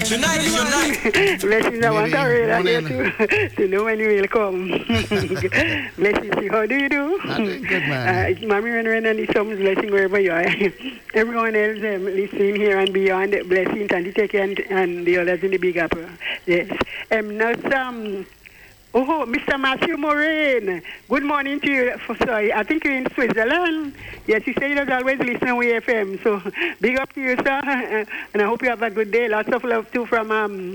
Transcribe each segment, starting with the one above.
Tonight is your night. Blessings, I want to read to know when you will come. Blessings, how do you do? Good, man. Mommy Ren and the sums blessing wherever you are. Everyone else listening here and beyond, blessings, and take and the others in the big apple. Yes. Now some. Oh, Mr. Matthew Moraine. Good morning to you. Sorry, I think you're in Switzerland. Yes, you say you always listen to FM. So, big up to you, sir. And I hope you have a good day. Lots of love, too, from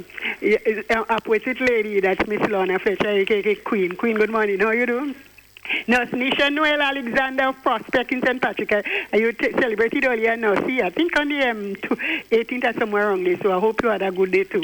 opposite lady. That's Miss Lorna Fletcher, a.k.a. Queen. Queen, good morning. How you doing? Now, Nisha Noel Alexander of Prospect in St. Patrick. You celebrated earlier now. See, I think on the 18th or somewhere around this. So I hope you had a good day too.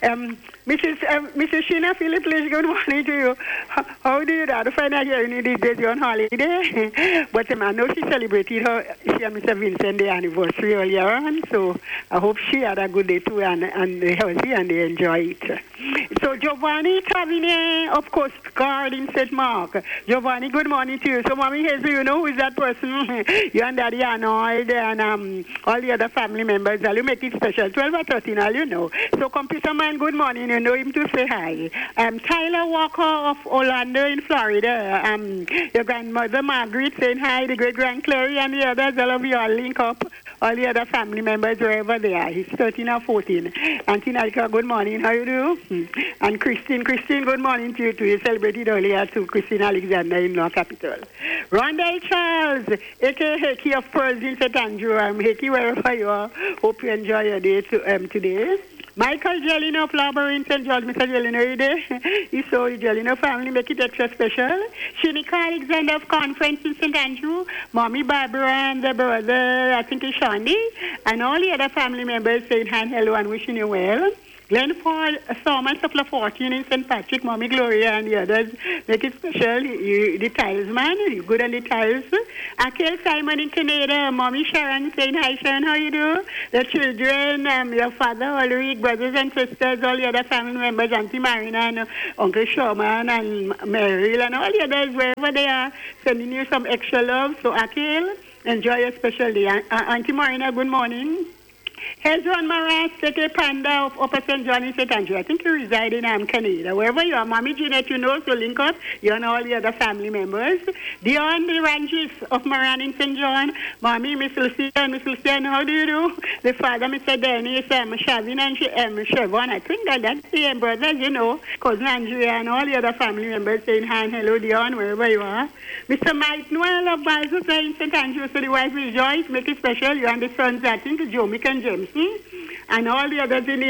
Mrs. Sheena Philip, good morning to you. How do you do? I find out here these days you're on holiday. But I know she celebrated she and Mr. Vincent the anniversary earlier on. So I hope she had a good day too and they healthy and they enjoy it. So Giovanni Tavinia of Coast Guard in St. Mark. Giovanni, good morning to you. So, Mommy Hazel, you know who is that person? You and Daddy Arnold and all the other family members. I'll make it special. 12 or 13, all you know. So, Computer Man, good morning. You know him to say hi. Tyler Walker of Orlando in Florida. Your grandmother Margaret saying hi. The great-grand Clary and the others. All of you all link up. All the other family members wherever they are. He's 13 or 14. Auntie Nalika, good morning. How you do? And Christine, good morning to you too. You celebrated earlier too, Christine Alexander in Law Capital. Rondell Charles, a.k.a. Hickey of Pearls in St. Andrew. Hickey, wherever you are. Hope you enjoy your day today. Michael Jellino of Labor in St. George. Mr. Jellino, are you there? You saw the Jellino family make it extra special. Shinika Alexander of Conference in St. Andrew. Mommy Barbara and the brother, I think it's Shandy. And all the other family members saying hi, hello, and wishing you well. Glenn Paul Thomas of La Fortune in St. Patrick, Mommy Gloria and the others make it special. The tiles man, you good on the tiles. Akel Simon in Canada, Mommy Sharon saying hi Sharon, how you do? The children, your father, Ulrich, brothers and sisters, all the other family members, Auntie Marina and Uncle Sherman and Meryl and all the others wherever they are, sending you some extra love. So Akel, enjoy your special day. Auntie Marina, good morning. Hezron Maras, a Panda of Upper St. John in St. Andrew. I think you reside in Canada. Wherever you are, Mommy Jeanette, you know, so link up. You and all the other family members. Dion the Ranges of Moran in St. John. Mommy, Miss Lucian, how do you do? The father, Mr. Dennis, Shavin and Chevon. I think that's the brothers, you know, cousin Andrea and all the other family members saying hi and hello, Dion, wherever you are. Mr. Mike Noel of Balsos in St. Andrew. So the wife Rejoice, make it special. You and the sons, I think, Jomic and James. And all the others in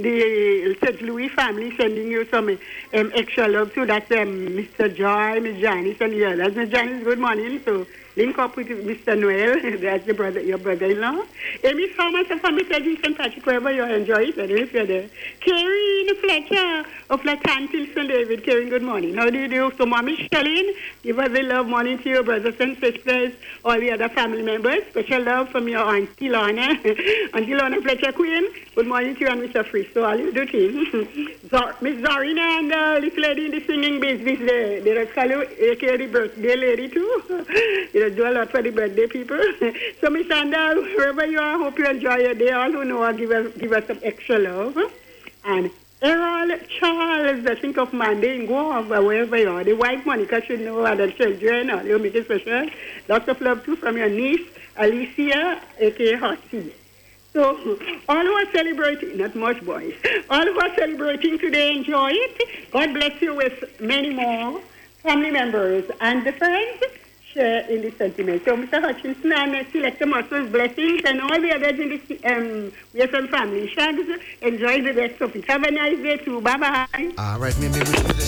the St. Louis family sending you some extra love too. That's Mr. Joy, Miss Janice, and the others. Miss Janice, good morning. So link up with Mr. Noel. That's your brother-in-law. Amy Thomas of Family St. Patrick, wherever you enjoy it. I don't know if you're there. Karen Fletcher of Latantil St. David. Karen, good morning. How do you do? So Mommy Shalene, give us a love morning to your brothers and sisters, all the other family members. Special love from your Auntie Lorna. Auntie Lorna Fletcher Queen. Good morning to you and Mr. Free. So all you do things. Miss Zarina and the little lady in the singing business, they call you a.k.a. the birthday lady too. You do a lot for the birthday people. So Miss Sandal, wherever you are, hope you enjoy your day. All who know, give us some extra love. And Errol Charles, I think of Monday in Guam, wherever you are. The wife Monica should know other children. Or you make it special. Lots of love too from your niece Alicia, a.k.a. Hottie. So, all who are celebrating, not much boys, all who are celebrating today, enjoy it. God bless you with many more family members and the friends share in the sentiment. So, Mr. Hutchinson and Selector Muscles, blessings, and all the others in the WFM family. Shags, enjoy the rest of it. Have a nice day too. Bye-bye. All right, maybe we should